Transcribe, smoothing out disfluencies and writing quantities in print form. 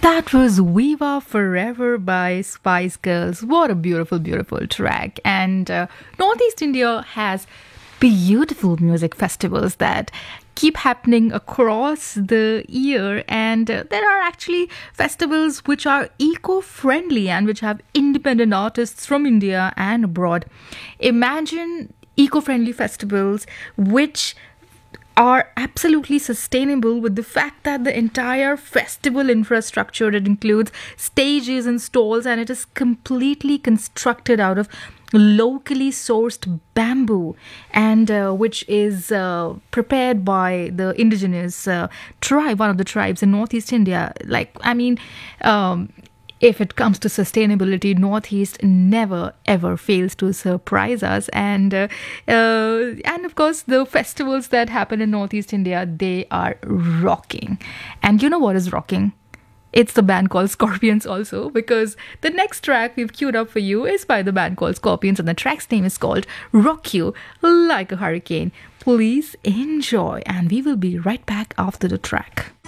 That was Viva Forever by Spice Girls. What a beautiful, beautiful track. And Northeast India has beautiful music festivals that keep happening across the year. And there are actually festivals which are eco friendly and which have independent artists from India and abroad. Imagine eco friendly festivals which are absolutely sustainable, with the fact that the entire festival infrastructure, it includes stages and stalls, and it is completely constructed out of locally sourced bamboo, and which is prepared by the indigenous tribe, one of the tribes in Northeast India. If it comes to sustainability, Northeast never ever fails to surprise us. And of course, the festivals that happen in Northeast India, they are rocking. And you know what is rocking? It's the band called Scorpions also, because the next track we've queued up for you is by the band called Scorpions, and the track's name is called Rock You Like a Hurricane. Please enjoy, and we will be right back after the track.